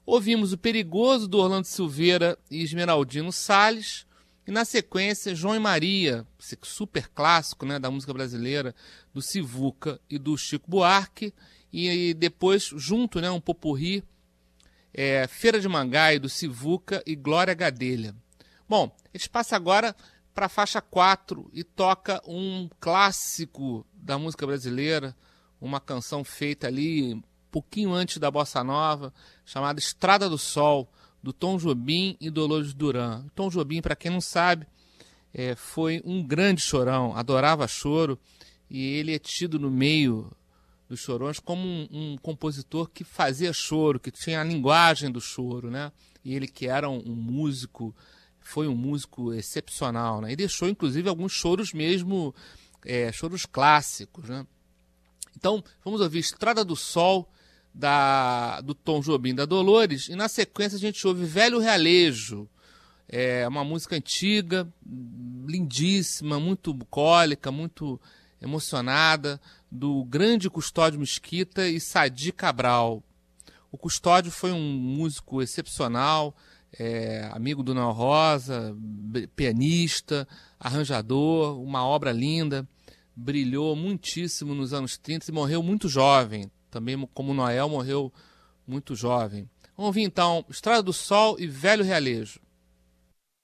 Ouvimos O Perigoso, do Orlando Silveira e Esmeraldino Salles, e na sequência João e Maria, super clássico, né, da música brasileira, do Sivuca e do Chico Buarque, e depois junto, né, um popurrí, Feira de Mangaia, do Sivuca e Glória Gadelha. Bom, a gente passa agora para a faixa 4 e toca um clássico da música brasileira, uma canção feita ali pouquinho antes da Bossa Nova, chamada Estrada do Sol, do Tom Jobim e Dolores Duran. Tom Jobim, para quem não sabe, foi um grande chorão, adorava choro, e ele é tido no meio dos chorões como um compositor que fazia choro, que tinha a linguagem do choro, né? E ele que era um músico, foi um músico excepcional, né? E deixou, inclusive, alguns choros mesmo, choros clássicos, né? Então, vamos ouvir Estrada do Sol, do Tom Jobim, da Dolores, e na sequência a gente ouve Velho Realejo, uma música antiga, lindíssima, muito bucólica, muito emocionada, do grande Custódio Mesquita e Sadi Cabral. O Custódio foi um músico excepcional, amigo do Noel Rosa, pianista, arranjador, uma obra linda, brilhou muitíssimo nos anos 30 e morreu muito jovem. Também, como Noel, morreu muito jovem. Vamos ouvir então Estrada do Sol e Velho Realejo.